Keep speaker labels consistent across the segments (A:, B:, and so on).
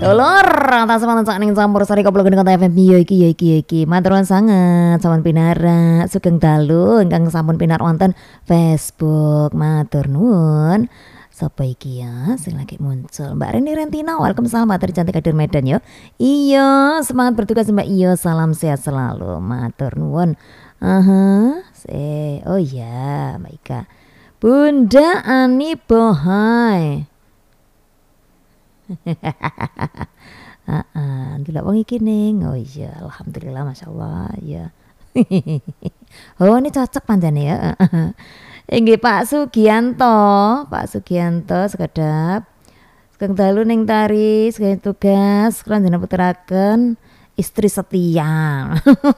A: Dulur, atas semangat sak ning campur sari koplo gendeng kota FM ya iki. Matur nuwun sanget sampun pinara sugeng dalu ingkang sampun pinar wonten Facebook. Matur nuwun. Sapa iki ya sing lagi muncul? Mbak Reni Rentina, waalaikumsalam matur cantik hadir Medan ya. Iya, semangat bertugas Mbak. Iya, salam sehat selalu. Matur nuwun. Oh iya, Mbak Ika. Bunda Ani Bohai. Tidak wong iki ning. Oh iya, alhamdulillah masyaallah ya. Oh ini cocok panjane ya. Inggih Pak Sugianto sekedap. Sugeng dalu ning tari sugeng tugas kula jenengan puteraken istri setia.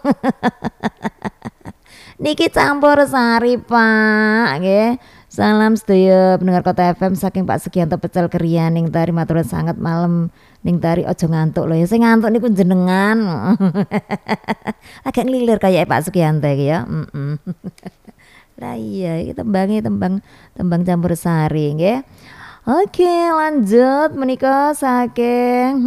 A: Niki campur sari Pak nggih. Salam sedaya pendengar Kota FM saking Pak Sugianto Pecel Kerian ning tari matur sangat malam ning tari ojo ngantuk lho ya. Sing ngantuk niku jenengan. Agak ngelilir kayak Pak Sugianto iki ya. Lah iya iki tembang campur sari nggih. Oke, lanjut menika saking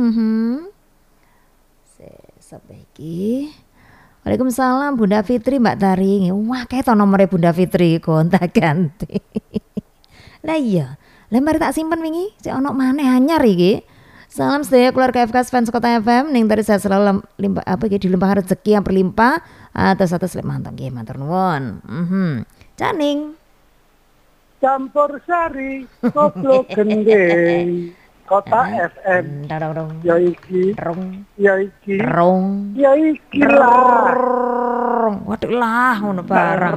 A: sapa iki? Waalaikumsalam Bunda Fitri Mbak Tari. Wah, kayak to nomornya Bunda Fitri gonta-ganti. Lah iya, lembar tak simpen wingi, cek ono maneh anyar iki. Salam sedaya keluarga FK fans Kota FM ning tadi saya selalu limpah apa iki dilimpah rezeki yang berlimpah atas lek mantap nggih matur nuwun. Caning
B: campur sari koplo gendeng Kota FM ya iki lah
A: waduh lah ngono barang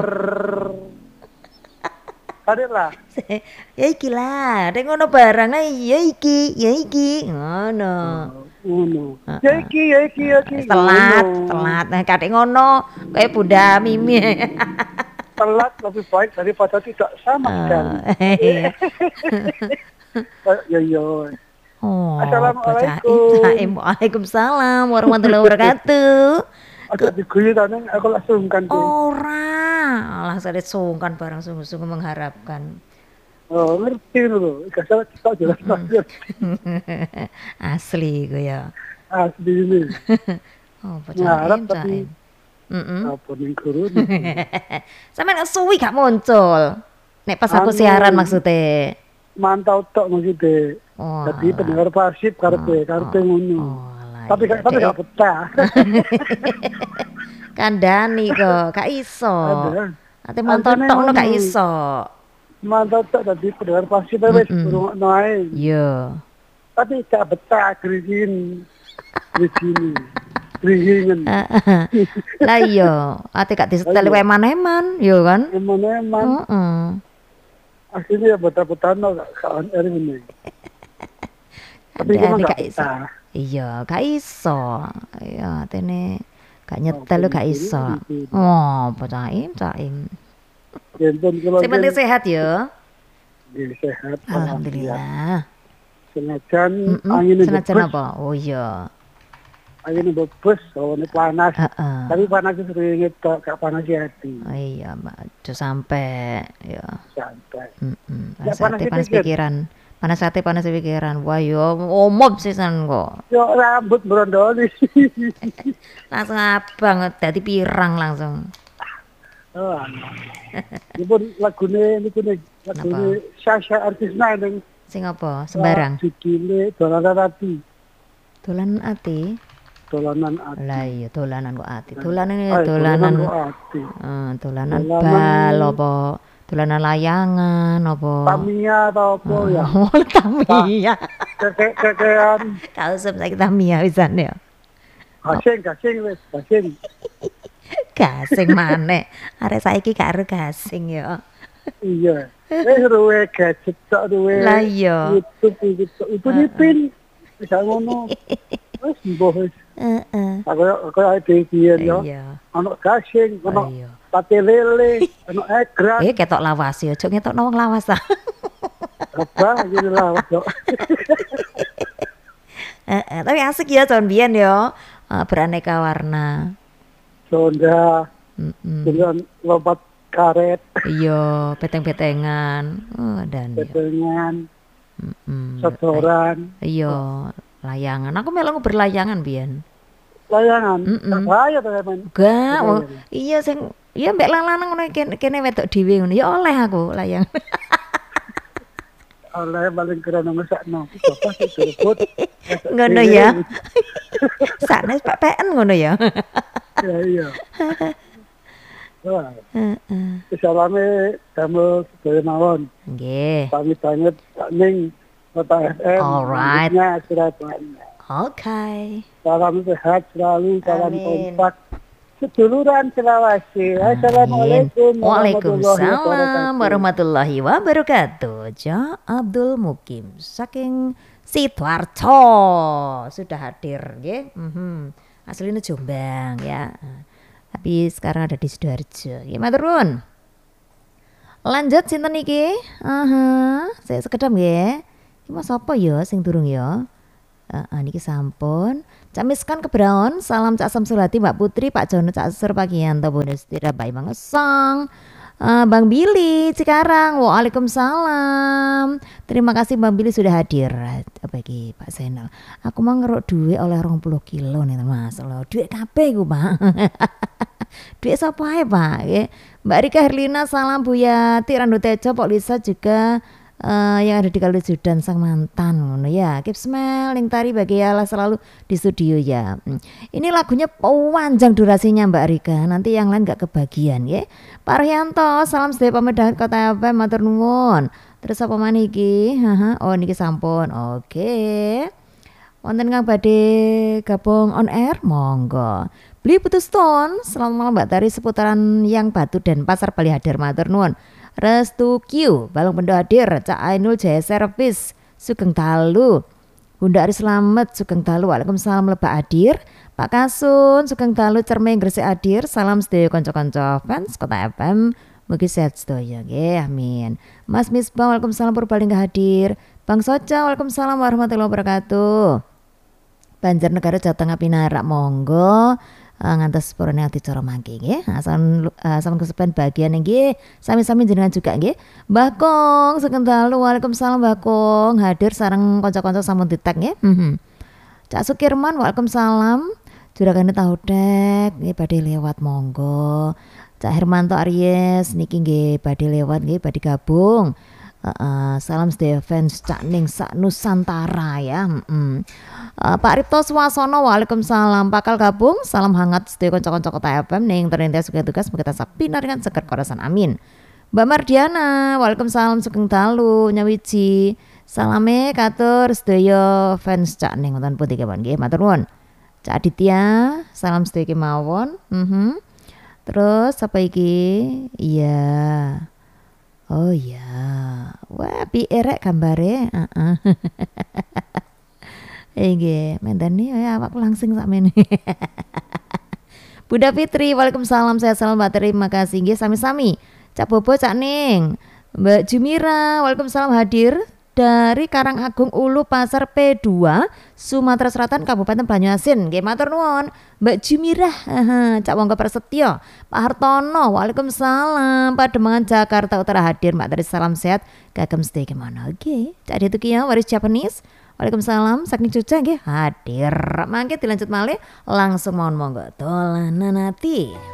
B: ada lah
A: ya iki lah nek ngono barang ya iki ngono
B: ya iki
A: telat kadek ngono kayak Bunda Mimi
B: telat lebih baik daripada tidak sama sekali. Yo.
A: Assalamualaikum. Waalaikumsalam warahmatullahi wabarakatuh.
B: Agak diguyuran aku langsung kan.
A: Ora, lah saya sungkan barang sungguh-sungguh mengharapkan.
B: Oh, ngerti lho. Gak salah kita jelas.
A: Asli gue ya.
B: Asli ini.
A: Oh, pacaran tapi
B: apa ning guru.
A: Sampeyan suwi gak muncul. Nek pas aku siaran maksudnya.
B: Mantau tok maksudnya. Jadi pendengar pasif karepe ngono. Tapi gak betah.
A: Kandani kok, gak iso. Ate mantau tok ngono gak iso.
B: Mantau tok dadi pendengar pasif wis burungno ae.
A: Iya.
B: Tapi gak betah grising.
A: Lah iya, ate gak disetel eman-eman, yo kan?
B: Eman-eman. Aslinya ya betah-betah gak eri ini. Tapi gak iso.
A: Iya, gak iso. Ya, atene gak nyetel gak iso. Oh, caim. Sing penting sehat ya.
B: Sehat.
A: Alhamdulillah.
B: Senajan angin
A: apa? Oh iya.
B: Angin bebes, ini panas. Tapi panas itu sering ngetok, gak panas di hati.
A: Oh iya, Mbak. Udah sampai ya.
B: Sampai.
A: Panas pikiran. Panas hati, panas pikiran. Wah, yo omop sisan kok.
B: Yo rambut brondoli.
A: Langsung abang dadi pirang langsung.
B: Oh. Ini pun lagune Sasha artisna ning
A: sing apa? Sembarang.
B: Judule Dolanan Ati.
A: Dolanan ati.
B: Lah
A: iya dolanan kok ati. Dolanan bal apa? Dolanan layangan apa?
B: Tamiya atau apa ya?
A: Oh, Tamiya.
B: Kekean.
A: Kau saiki Tamiya pisan ya. Gasing maneh. Arek saiki gak ero gasing ya.
B: Iya. Ruwe gadget tok ruwe.
A: Lah iya.
B: YouTube itu dipin. Bisa ngono. Wis mbah wis. Aku ade biyen yo. Ono gasing, ono pate lele, ono egran.
A: Ketok lawas ya, aja ngetokno wong lawas ta.
B: Apa jadi lawas kok.
A: Tapi asik ya tahun biyen yo. Beraneka warna.
B: Sonda. Dengan lompat karet.
A: Iya, beteng-betengan. Dan
B: betengan. Sodoran.
A: Iya. Layangan. Aku melok berlayangan biyen.
B: Layangan. Saya to men.
A: Enggak, iya sing iya mbek lanang ngono kene wedok dhewe ngono. Ya oleh aku layang.
B: Oleh paling keren mesakno. Bapak sik direbut.
A: Ngono ya. Sakne peken ngono ya.
B: Iya. Wah. Salame damel sedaya mawon.
A: Nggih.
B: Pamit banget ning Kota FM.
A: Alright.
B: Surabaya.
A: Okay.
B: Salam sehat selalu, salam kompak. Seduluran Sulawesi. Assalamualaikum
A: Waalaikumsalam warahmatullahi wabarakatuh. Ja Abdul Mukim saking Sidoarjo sudah hadir nggih. Aslinya Jombang ya. Tapi sekarang ada di Sidoarjo. Nggih matur nuwun. Lanjut sinten iki? Saya sekedap nggih. Iki mas apa ya sing durung ya? Niki sampun. Cak Miskan Kebraon, salam Cak Samsulati, Mbak Putri, Pak Jono, Cak Sur, Pak Gianto, Bunda Setira, Bayi Mangesang, Bang Billy Cikarang, waalaikumsalam. Terima kasih Bang Billy sudah hadir. Apa iki Pak Senal? Aku mau ngeruk duit oleh 20 kilo nih Mas. Duit kabeh ku Pak. Duit sapa ae Pak? Mbak Rika Herlina, salam Buyati, Randu Tejo, Pok Lisa juga. Yang ada di Kalijudan sang mantan ngono ya. Keep smiling Tari bagi Allah selalu di studio ya. Ini lagunya panjang durasinya Mbak Rika. Nanti yang lain gak kebagian ya. Pak Ryanto, salam sedaya pemedah Kota FM matur nuwun. Terus apa maneh iki? Oh niki sampun. Oke. Wonten kang badhe gabung on air monggo. Beli putus ton. Selamat malam Mbak Tari seputaran Yang Batu dan Pasar Bali hadir matur nuwun. Restu Q, Balong Pendo hadir, Cak Ainul Jaya Servis, Sugeng Dalu, Bunda Ari Slamet, Sugeng Dalu, Waalaikumsalam Lebak hadir, Pak Kasun, Sugeng Dalu Cermeng Gresik hadir, salam sedaya kanca-kanca fans Kota FM, mugi sehat sedaya nggih, amin. Mas Misbah, Waalaikumsalam Purbalingga hadir, Bang Soca, Waalaikumsalam warahmatullahi wabarakatuh. Banjarnegara Jawa Tengah Pinarak monggo. Ngantos purane dicara mangke nggih. Sampun kesepen bagian nggih. Sami-sami jenengan juga nggih. Mbah Kong Sugeng Dalu, Waalaikumsalam Mbah Kong hadir sareng kanca-kanca sampun ditek nggih. Cak Sukirman, Waalaikumsalam. Juragane tahu dek nggih badhe lewat monggo. Cak Hermanto Aries niki nggih badhe lewat nggih badhe gabung. Salam sedaya fans Cak Ning sak Nusantara ya. Pak Ripto Suwasono, Waalaikumsalam. Pakal gabung, salam hangat sedaya kanca-kanca Kota FM ning terintes sugeng tugas mugi tansah pinaringan seger korasan amin. Mbak Mardiana, Waalaikumsalam Sugeng Dalu nyawiji. Salame katur sedaya fans Cak Ning wonten pundi kemawon nggih matur nuwun. Cak Aditya, salam sedaya kemawon. Terus apa iki? Iya. Oh iya. Wah, piye rek gambare? Nggih, mendani ya awakku langsing sakmene. Bunda Fitri, Waalaikumsalam sehat selalu Mbak, terima kasih nggih sami-sami. Cak Bobo, Cak Ning. Mbak Jumira, Waalaikumsalam hadir dari Karangagung Ulu Pasar P2 Sumatera Selatan Kabupaten Banyuasin. Nggih matur nuwun. Mbak Jumira, Cak Wonggo Prasetyo, Pak Hartono, Waalaikumsalam. Pademangan Jakarta Utara hadir Mbak, dari salam sehat kagem sedaya kemana. Oke, Cak Detukia waris Japanese. Waalaikumsalam saking Jogja nggih hadir. Mangke dilanjut malih langsung mohon monggo dolanan ati.